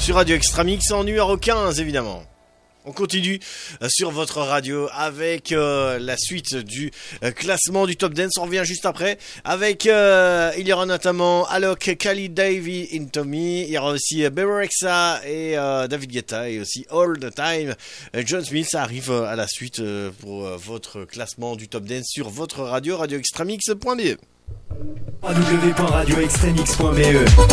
sur Radio Extramix en numéro 15 évidemment. On continue sur votre radio avec la suite du classement du Top Dance. On revient juste après avec, il y aura notamment Alok, Kali, Davey, Into Me. Il y aura aussi Berexa et David Guetta et aussi All the Time. John Smith, ça arrive à la suite pour votre classement du Top Dance sur votre radio, radioextramix.be. www.radioextramix.be